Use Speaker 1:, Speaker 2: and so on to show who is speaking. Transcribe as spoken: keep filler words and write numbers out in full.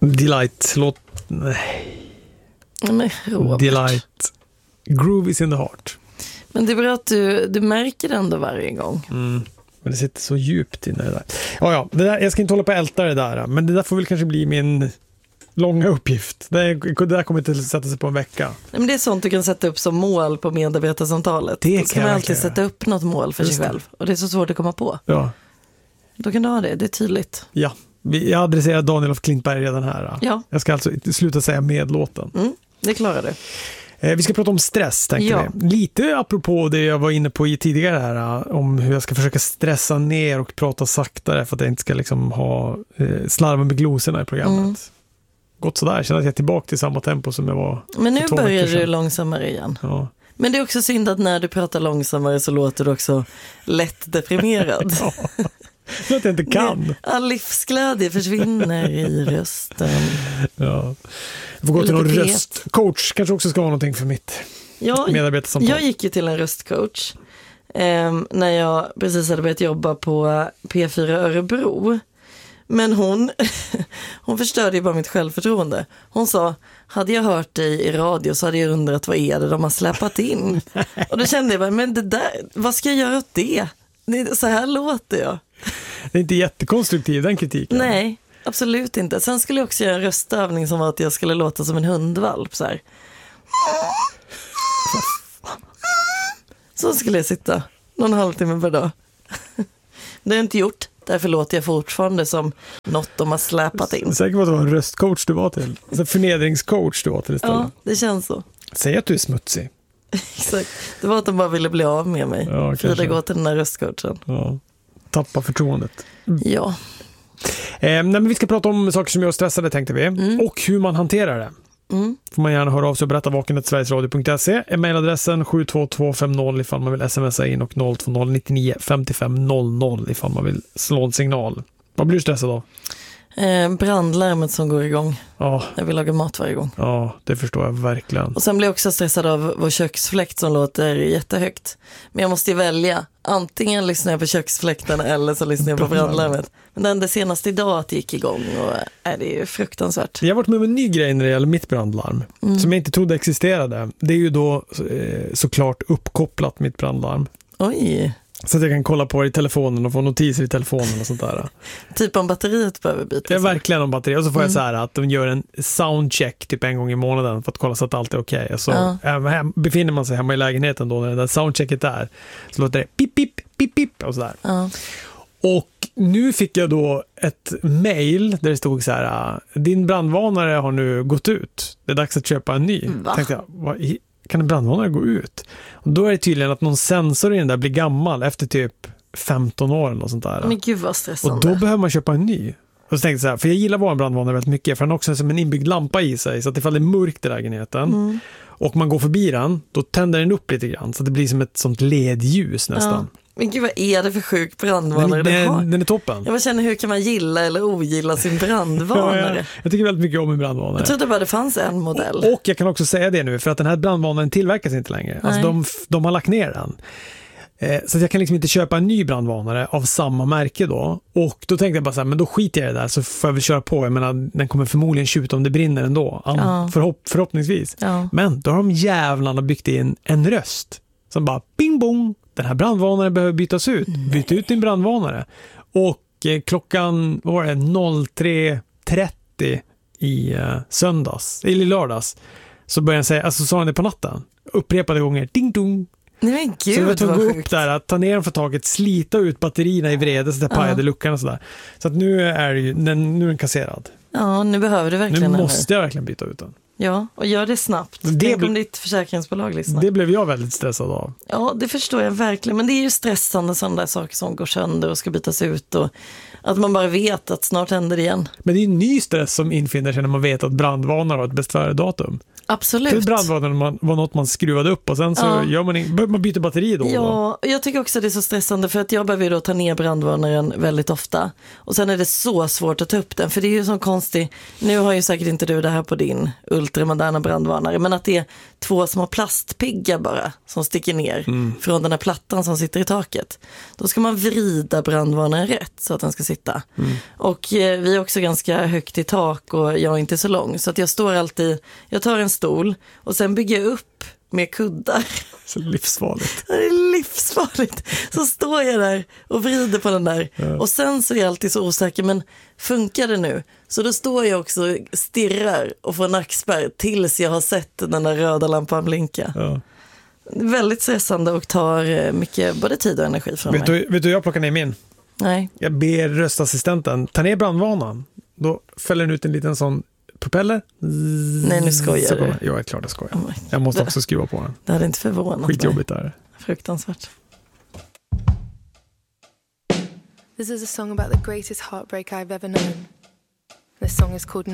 Speaker 1: Delight, låt... Nej.
Speaker 2: Men Robert.
Speaker 1: Delight. Groove is in the heart.
Speaker 2: Men det är bra att du, du märker det ändå varje gång.
Speaker 1: Mm. Men det sitter så djupt inne det där. Ja, ja, det där, jag ska inte hålla på att älta det där. Men det där får väl kanske bli min långa uppgift. Det, det där kommer inte att sätta sig på en vecka.
Speaker 2: Nej, men det är sånt du kan sätta upp som mål på medarbetarsamtalet.
Speaker 1: Det
Speaker 2: Då ska man alltid sätta upp något mål för Just sig själv. Det. Och det är så svårt att komma på.
Speaker 1: Ja. Då
Speaker 2: kan du ha det, det är tydligt.
Speaker 1: Ja, jag adresserar Daniel af Klintberg redan här.
Speaker 2: Ja.
Speaker 1: Jag ska alltså sluta säga med låten.
Speaker 2: Mm, det klarar du.
Speaker 1: Vi ska prata om stress, tänkte
Speaker 2: ja.
Speaker 1: vi. Lite apropå det jag var inne på i tidigare här, om hur jag ska försöka stressa ner och prata saktare för att jag inte ska liksom ha eh, slarva med gloserna i programmet. Mm. Gått sådär, känner att jag är tillbaka till samma tempo som jag var.
Speaker 2: Men nu börjar du långsammare igen.
Speaker 1: Ja.
Speaker 2: Men det är också synd att när du pratar långsammare så låter du också lätt deprimerad.
Speaker 1: Ja. Så att jag inte kan.
Speaker 2: All livsglädje försvinner i rösten.
Speaker 1: Ja. Jag får gå till någon röstcoach. Kanske också ska vara någonting för mitt
Speaker 2: ja,
Speaker 1: medarbetarsamtal.
Speaker 2: Jag gick ju till en röstcoach eh, när jag precis hade börjat jobba på P fyra Örebro. Men hon, hon förstörde ju bara mitt självförtroende. Hon sa, hade jag hört dig i radio så hade jag undrat vad är det de har släpat in. Och då kände jag bara, men det där, vad ska jag göra åt det? det så här låter jag.
Speaker 1: Det är inte jättekonstruktiv den kritiken.
Speaker 2: Nej, absolut inte. Sen skulle jag också göra en röstövning som var att jag skulle låta som en hundvalp så här. Så skulle jag sitta någon halvtimme per dag. Det har jag inte gjort. Därför låter jag fortfarande som något de har släpat in.
Speaker 1: Säker på att det var en röstcoach du var till. Alltså förnedringscoach du var till istället.
Speaker 2: Ja, det känns så.
Speaker 1: Säg att du är smutsig.
Speaker 2: Exakt. Det var att de bara ville bli av med mig.
Speaker 1: Ja,
Speaker 2: Frida går till den här röstcoachen.
Speaker 1: Ja. Tappa förtroendet.
Speaker 2: Mm. Ja.
Speaker 1: Eh, nej, men vi ska prata om saker som gör oss stressade, tänkte vi. Mm. Och hur man hanterar det.
Speaker 2: Mm.
Speaker 1: Får man gärna höra av sig och berätta vaken snabel-a sverigesradio punkt se. E-mailadressen sju två två fem noll ifall man vill smsa in och noll två noll nio nio fem fem noll noll ifall man vill slå en signal. Vad blir du stressad av?
Speaker 2: Eh, brandlarmet som går igång.
Speaker 1: Ja.
Speaker 2: Jag vill laga mat varje gång.
Speaker 1: Ja, det förstår jag verkligen.
Speaker 2: Och sen blir jag också stressad av vår köksfläkt som låter jättehögt. Men jag måste ju välja. Antingen lyssnar jag på köksfläkten eller så lyssnar jag på brandlarmet. Men den det senaste idag att det gick igång och är det ju fruktansvärt.
Speaker 1: Jag har varit med om en ny grej när det gäller mitt brandlarm. Mm. Som jag inte trodde existerade. Det är ju då eh, såklart uppkopplat mitt brandlarm.
Speaker 2: Oj.
Speaker 1: Så att jag kan kolla på det i telefonen och få notiser i telefonen och sånt där.
Speaker 2: Typ om batteriet behöver bytas.
Speaker 1: Det är verkligen om batteriet. Och så får
Speaker 2: mm.
Speaker 1: jag så här att de gör en soundcheck typ en gång i månaden för att kolla så att allt är okej. Okay. Så
Speaker 2: ja.
Speaker 1: hem, befinner man sig hemma i lägenheten då när den där soundchecket är så låter det pip, pip, pip, pip och sådär.
Speaker 2: Ja.
Speaker 1: Och nu fick jag då ett mejl där det stod så här: din brandvarnare har nu gått ut. Det är dags att köpa en ny.
Speaker 2: Va?
Speaker 1: Tänkte jag, vad i kan en brandvarnare gå ut? Och då är det tydligen att någon sensor i den där blir gammal efter typ femton år eller något sånt där.
Speaker 2: Men gud vad stressande.
Speaker 1: Och då behöver man köpa en ny. Och så tänkte jag så här, för jag gillar vår brandvarnare väldigt mycket, för den har också som en inbyggd lampa i sig, så att ifall det är mörkt i lägenheten mm. och man går förbi den, då tänder den upp lite grann, så att det blir som ett sånt ledljus nästan.
Speaker 2: Ja. Men gud, vad är det för sjuk brandvarnare
Speaker 1: den,
Speaker 2: du har?
Speaker 1: Den, den är toppen.
Speaker 2: Jag bara känner, hur kan man gilla eller ogilla sin brandvarnare?
Speaker 1: ja, ja. Jag tycker väldigt mycket om en brandvarnare.
Speaker 2: Jag trodde bara det fanns en modell.
Speaker 1: Och, och jag kan också säga det nu, för att den här brandvarnaren tillverkas inte längre. Alltså de, de har lagt ner den. Eh, så att jag kan liksom inte köpa en ny brandvarnare av samma märke då. Och då tänkte jag bara så här, men då skiter jag i det där, så får jag väl köra på. Jag menar, den kommer förmodligen tjuta om det brinner ändå. Ja. Förhopp, förhoppningsvis. Ja. Men då har de jävlarna byggt in en röst som bara bing bong. Den här brandvarnaren behöver bytas ut. Byt ut din brandvarnare. Och eh, klockan, vad var det, noll tre trettio i eh, söndags, eller lördags, så började jag säga, alltså sa han det på natten. Upprepade gånger, ding dong.
Speaker 2: Nej men gud,
Speaker 1: så jag tog
Speaker 2: vad
Speaker 1: upp
Speaker 2: sjukt.
Speaker 1: där, att ta ner den för taget, slita ut batterierna i vrede så det pajade uh-huh. luckan och sådär. Så att nu är det ju, den, nu är den kasserad.
Speaker 2: Ja, nu behöver du verkligen.
Speaker 1: Nu måste jag verkligen byta ut den.
Speaker 2: Ja, och gör det snabbt. Det Tänk ble- om ditt försäkringsbolag lyssnar.
Speaker 1: Det blev jag väldigt stressad av.
Speaker 2: Ja, det förstår jag verkligen. Men det är ju stressande sådana där saker som går sönder och ska bytas ut. Och att man bara vet att snart händer det igen.
Speaker 1: Men det är en ny stress som infinner sig när man vet att brandvarnare har ett bäst före-datum.
Speaker 2: Absolut.
Speaker 1: För brandvarnaren var något man skruvade upp och sen så ja. gör man, man byter batteri då.
Speaker 2: Ja, och jag tycker också att det är så stressande för att jag behöver då ta ner brandvarnaren väldigt ofta. Och sen är det så svårt att ta upp den, för det är ju så konstigt. Nu har ju säkert inte du det här på din ultramoderna brandvarnare, men att det är två små plastpiggar bara som sticker ner mm. från den här plattan som sitter i taket. Då ska man vrida brandvarnaren rätt så att den ska sitta sitta. Mm. Och eh, vi är också ganska högt i tak och jag är inte så lång. Så att jag står alltid, jag tar en stol och sen bygger jag upp med kuddar.
Speaker 1: Så livsfarligt.
Speaker 2: Det är livsfarligt. Så står jag där och vrider på den där. Ja. Och sen så är jag alltid så osäker, men funkar det nu? Så då står jag också och stirrar och får nackspärr tills jag har sett den där röda lampan blinka. Ja. Väldigt stressande och tar mycket både tid och energi från
Speaker 1: vet
Speaker 2: mig.
Speaker 1: Du, vet du, jag plockar ner min.
Speaker 2: Nej.
Speaker 1: Jag ber röstassistenten ta ner brandvarnaren. Då fäller den ut en liten sån propeller.
Speaker 2: Nej, nu skojar du.
Speaker 1: Jo, jag är klart jag skojar. Oh jag måste också skruva på den.
Speaker 2: Det hade inte förvånat
Speaker 1: Skitjobbigt där.
Speaker 2: Fruktansvärt.
Speaker 3: This is a song about the greatest heartbreak I've ever known. This song is called